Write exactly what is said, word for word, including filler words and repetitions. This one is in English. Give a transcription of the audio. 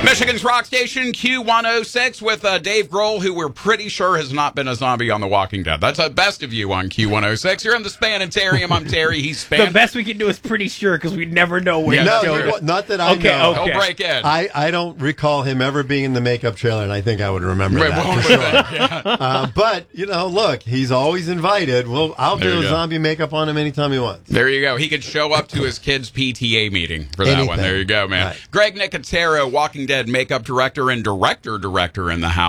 Michigan's rock station, Q one oh six, with uh, Dave Grohl, who we're pretty sure has not been a zombie on The Walking Dead. That's the best of you on Q one oh six. You're in the Spanitarium. I'm Terry. He's Span. The best we can do is pretty sure, because we never know when Yeah, he that's showed true. up. Not that I Okay, know. okay. He'll break in. I, I don't recall him ever being in the makeup trailer, and I think I would remember Right, that won't for we sure. then? Yeah. Uh, but, you know, look, he's always invited. Well, I'll There do you a go. zombie makeup on him anytime he wants. There you go. He could show up to his kid's P T A meeting for that Anything. one. There you go, man. Right. Greg Nicotero, Walking Dead makeup director and director director in the house.